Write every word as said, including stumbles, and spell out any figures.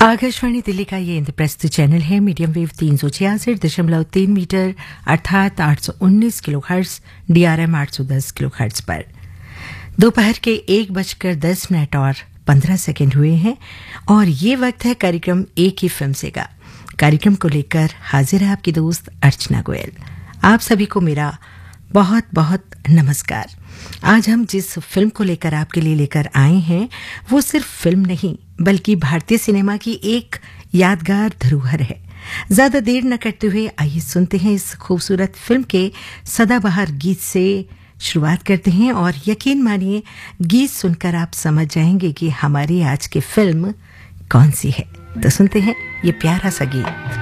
आकाशवाणी दिल्ली का ये इंद्रप्रस्थ चैनल है। मीडियम वेव तीन सौ छियासठ दशमलव तीन मीटर अर्थात आठ सौ उन्नीस किलो हर्ट्ज, डीआरएम आठ सौ दस किलो हर्ट्ज पर दोपहर के एक बजकर दस मिनट और पंद्रह सेकेंड हुए हैं और ये वक्त है कार्यक्रम एक ही फिल्म से का। कार्यक्रम को लेकर हाजिर है आपकी दोस्त अर्चना गोयल। आप सभी को मेरा बहुत बहुत नमस्कार। आज हम जिस फिल्म को लेकर आपके लिए लेकर आए हैं वो सिर्फ फिल्म नहीं बल्कि भारतीय सिनेमा की एक यादगार धरोहर है। ज्यादा देर न करते हुए आइए सुनते हैं इस खूबसूरत फिल्म के सदाबहार गीत से शुरुआत करते हैं और यकीन मानिए गीत सुनकर आप समझ जाएंगे कि हमारी आज की फिल्म कौन सी है। तो सुनते हैं ये प्यारा सा गीत।